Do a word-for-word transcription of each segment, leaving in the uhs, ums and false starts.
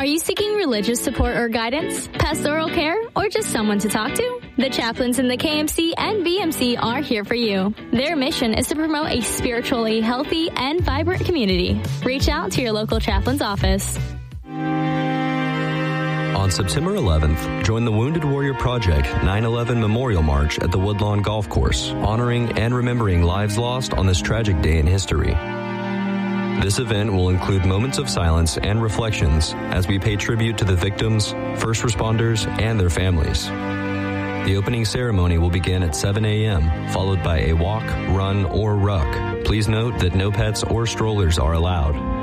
Are you seeking religious support or guidance, pastoral care, or just someone to talk to? The chaplains in the K M C and B M C are here for you. Their mission is to promote a spiritually healthy and vibrant community. Reach out to your local chaplain's office. On September eleventh, join the Wounded Warrior Project nine eleven Memorial March at the Woodlawn Golf Course, honoring and remembering lives lost on this tragic day in history. This event will include moments of silence and reflections as we pay tribute to the victims, first responders, and their families. The opening ceremony will begin at seven a.m., followed by a walk, run, or ruck. Please note that no pets or strollers are allowed.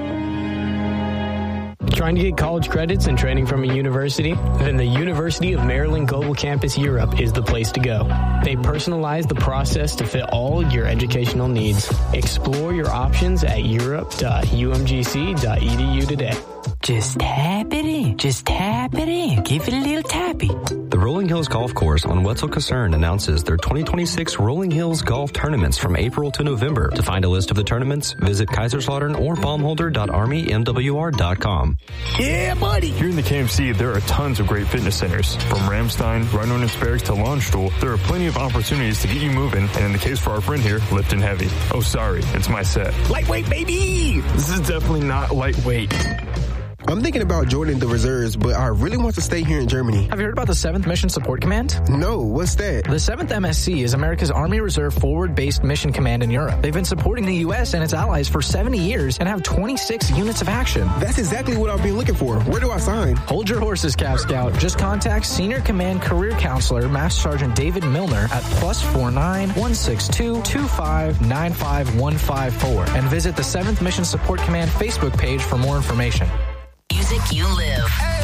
Trying to get college credits and training from a university? Then the University of Maryland Global Campus Europe is the place to go. They personalize the process to fit all your educational needs. Explore your options at europe dot u m g c dot e d u today. Just tap it in. Just tap it in. Give it a little tappy. The Rolling Hills Golf Course on Wetzel Kasern announces their twenty twenty-six Rolling Hills Golf Tournaments from April to November. To find a list of the tournaments, visit Kaiserslautern or baumholder dot army m w r dot com. Yeah, buddy! Here in the K M C, there are tons of great fitness centers. From Ramstein, Rhino Barracks to Launchstool, there are plenty of opportunities to get you moving, and in the case for our friend here, lifting heavy. Oh, sorry, it's my set. Lightweight, baby! This is definitely not lightweight. I'm thinking about joining the reserves, but I really want to stay here in Germany. Have you heard about the seventh Mission Support Command? No, what's that? The seventh M S C is America's Army Reserve Forward-Based Mission Command in Europe. They've been supporting the U S and its allies for seventy years and have twenty-six units of action. That's exactly what I've been looking for. Where do I sign? Hold your horses, Calf Scout. Just contact Senior Command Career Counselor Master Sergeant David Milner at plus four nine one six two two five nine five one five four and visit the seventh Mission Support Command Facebook page for more information. Music you live.